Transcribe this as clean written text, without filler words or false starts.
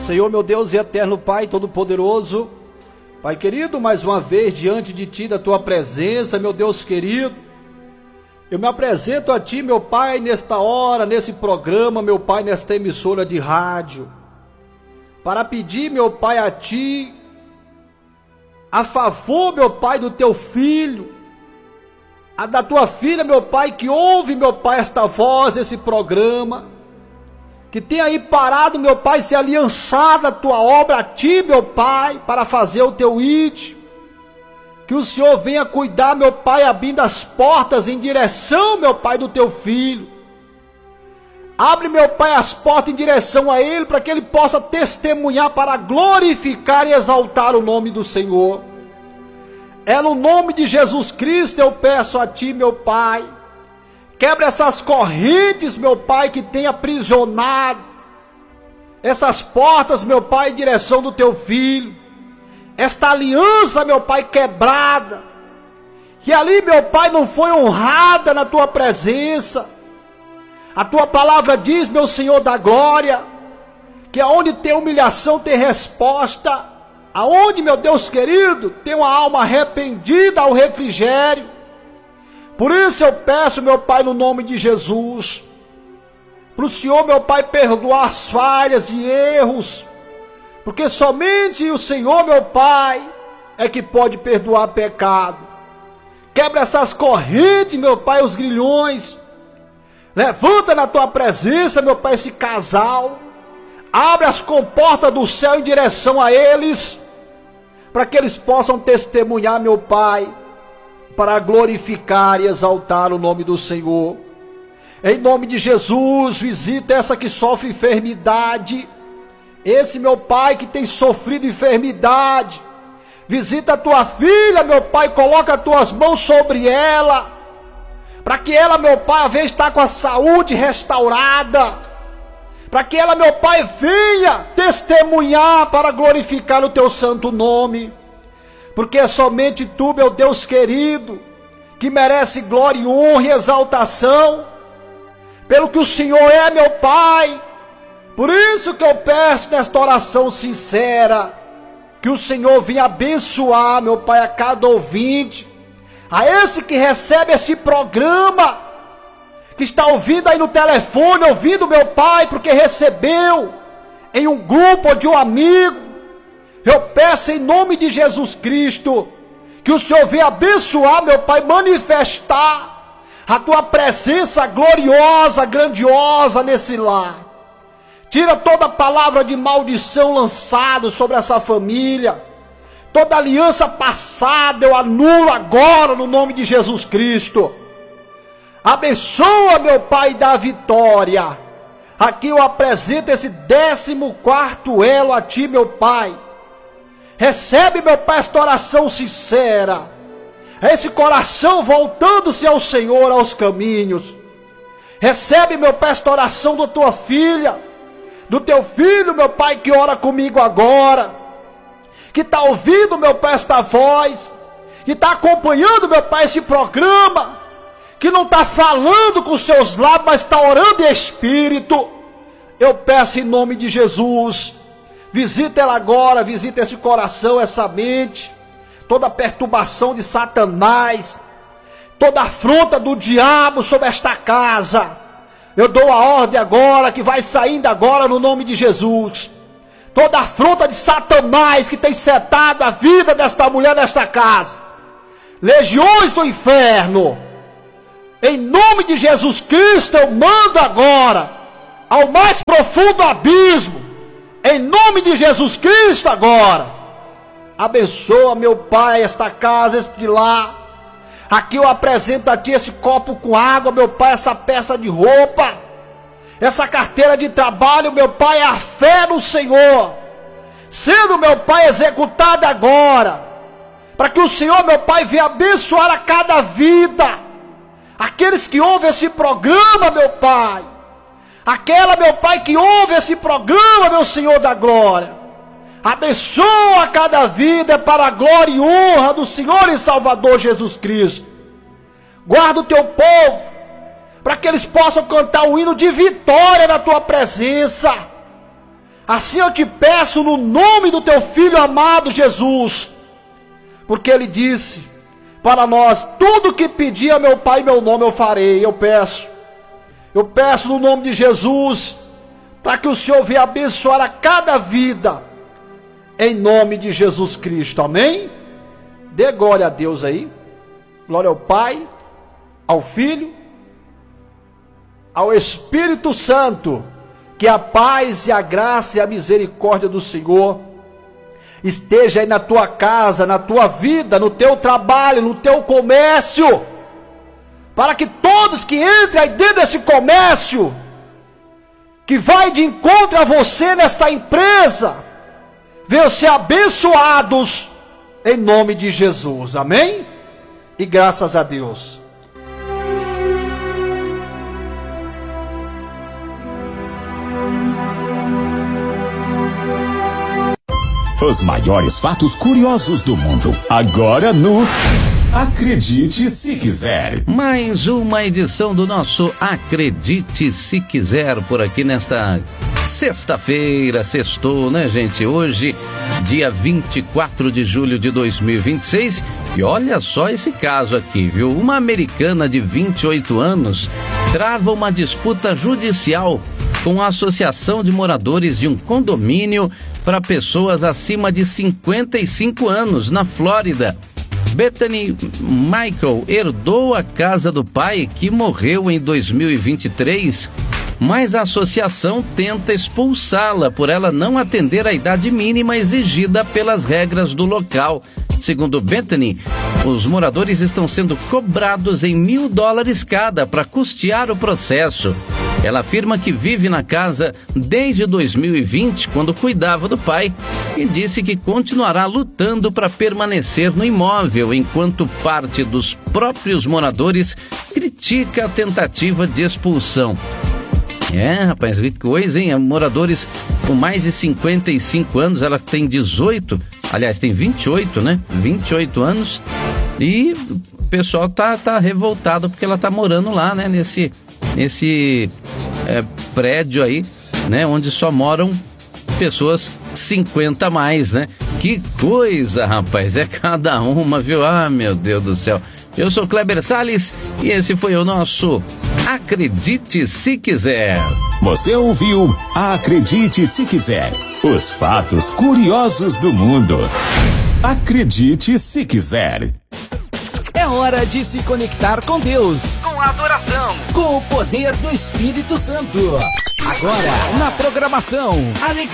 Senhor, meu Deus e eterno Pai Todo-Poderoso, Pai querido, mais uma vez diante de Ti, da Tua presença, meu Deus querido, eu me apresento a Ti, meu Pai, nesta hora, nesse programa, meu Pai, nesta emissora de rádio, para pedir, meu Pai, a Ti, a favor, meu Pai, do Teu Filho, a da Tua filha, meu Pai, que ouve, meu Pai, esta voz, esse programa, que tem aí parado, meu Pai, se aliançado a Tua obra a Ti, meu Pai, para fazer o Teu ID. Que o Senhor venha cuidar, meu Pai, abrindo as portas em direção, meu Pai, do Teu Filho. Abre, meu Pai, as portas em direção a Ele, para que Ele possa testemunhar, para glorificar e exaltar o nome do Senhor. É no nome de Jesus Cristo eu peço a Ti, meu Pai. Quebra essas correntes, meu Pai, que tem aprisionado essas portas, meu Pai, em direção do Teu Filho. Esta aliança, meu Pai, quebrada, que ali, meu Pai, não foi honrada na Tua presença. A Tua palavra diz, meu Senhor da glória, que aonde tem humilhação tem resposta. Aonde, meu Deus querido, tem uma alma arrependida ao refrigério. Por isso eu peço, meu Pai, no nome de Jesus, para o Senhor, meu Pai, perdoar as falhas e erros, porque somente o Senhor, meu Pai, é que pode perdoar pecado. Quebra essas correntes, meu Pai, os grilhões. Levanta na Tua presença, meu Pai, esse casal. Abre as comportas do céu em direção a eles, para que eles possam testemunhar, meu Pai, para glorificar e exaltar o nome do Senhor. Em nome de Jesus, visita essa que sofre enfermidade, esse, meu Pai, que tem sofrido enfermidade. Visita a Tua filha, meu Pai, coloca as Tuas mãos sobre ela, para que ela, meu Pai, a vez estar com a saúde restaurada, para que ela, meu Pai, venha testemunhar para glorificar o Teu santo nome. Porque é somente Tu, meu Deus querido, que merece glória, honra e exaltação, pelo que o Senhor é, meu Pai. Por isso que eu peço nesta oração sincera, que o Senhor venha abençoar, meu Pai, a cada ouvinte, a esse que recebe esse programa, que está ouvindo aí no telefone, ouvindo, meu Pai, porque recebeu em um grupo ou de um amigo. Eu peço em nome de Jesus Cristo, que o Senhor venha abençoar, meu Pai, manifestar a Tua presença gloriosa, grandiosa nesse lar. Tira toda palavra de maldição lançada sobre essa família. Toda aliança passada eu anulo agora no nome de Jesus Cristo. Abençoa, meu Pai, da vitória. Aqui eu apresento esse 14º elo a Ti, meu Pai. Recebe, meu Pai, esta oração sincera, esse coração voltando-se ao Senhor, aos caminhos. Recebe, meu Pai, esta oração da Tua filha, do Teu filho, meu Pai, que ora comigo agora, que está ouvindo, meu Pai, esta voz, que está acompanhando, meu Pai, esse programa, que não está falando com os seus lábios, mas está orando em espírito. Eu peço em nome de Jesus, visita ela agora, visita esse coração, essa mente, toda perturbação de Satanás, toda afronta do diabo sobre esta casa. Eu dou a ordem agora, que vai saindo agora no nome de Jesus. Toda afronta de Satanás que tem setado a vida desta mulher nesta casa. Legiões do inferno, em nome de Jesus Cristo eu mando agora ao mais profundo abismo. Em nome de Jesus Cristo agora. Abençoa, meu Pai, esta casa, este lar. Aqui eu apresento a Ti esse copo com água, meu Pai, essa peça de roupa, essa carteira de trabalho, meu Pai, é a fé no Senhor, sendo, meu Pai, executada agora, para que o Senhor, meu Pai, venha abençoar a cada vida, aqueles que ouvem esse programa, meu Pai, aquela, meu Pai, que ouve esse programa, meu Senhor da glória. Abençoa cada vida para a glória e honra do Senhor e Salvador Jesus Cristo. Guarda o Teu povo, para que eles possam cantar um hino de vitória na Tua presença. Assim eu te peço no nome do teu Filho amado Jesus, porque ele disse para nós: tudo que pedir a meu Pai em meu nome eu farei. Eu peço no nome de Jesus, para que o Senhor venha abençoar a cada vida, em nome de Jesus Cristo, amém? Dê glória a Deus aí, glória ao Pai, ao Filho, ao Espírito Santo. Que a paz e a graça e a misericórdia do Senhor esteja aí na tua casa, na tua vida, no teu trabalho, no teu comércio, para que todos que entrem aí dentro desse comércio, que vai de encontro a você nesta empresa, venham ser abençoados em nome de Jesus, amém? E graças a Deus. Os maiores fatos curiosos do mundo, agora no Acredite Se Quiser. Mais uma edição do nosso Acredite Se Quiser, por aqui nesta sexta-feira, sextou, né, gente? Hoje, dia 24 de julho de 2026, e olha só esse caso aqui, viu? Uma americana de 28 anos trava uma disputa judicial com a Associação de Moradores de um condomínio para pessoas acima de 55 anos, na Flórida. Bethany Michael herdou a casa do pai, que morreu em 2023, mas a associação tenta expulsá-la por ela não atender a idade mínima exigida pelas regras do local. Segundo Bethany, os moradores estão sendo cobrados em $1.000 cada para custear o processo. Ela afirma que vive na casa desde 2020, quando cuidava do pai, e disse que continuará lutando para permanecer no imóvel, enquanto parte dos próprios moradores critica a tentativa de expulsão. Rapaz, que coisa, hein? Moradores com mais de 55 anos, ela tem 18, aliás, tem 28, né? 28 anos, e o pessoal tá revoltado porque ela tá morando lá, né? Nesse prédio aí, né? Onde só moram pessoas 50 a mais, né? Que coisa, rapaz, é cada uma, viu? Ah, meu Deus do céu. Eu sou Kleber Salles e esse foi o nosso Acredite Se Quiser. Você ouviu Acredite Se Quiser. Os fatos curiosos do mundo. Acredite Se Quiser. É hora de se conectar com Deus, Com adoração, com o poder do Espírito Santo. Agora, na programação, alegria.